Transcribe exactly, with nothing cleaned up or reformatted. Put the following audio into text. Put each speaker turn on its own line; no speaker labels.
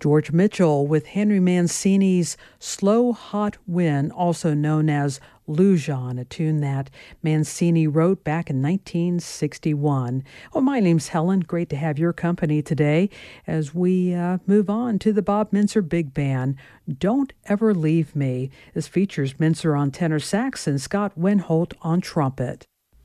George Mitchell with Henry Mancini's Slow Hot Wind, also known as Lujan, a tune that Mancini wrote back in nineteen sixty-one. Well, my name's Helen. Great to have your company today as we uh, move on to the Bob Mintzer Big Band. Don't Ever Leave Me. This features Mintzer on tenor sax and Scott Winholt on trumpet.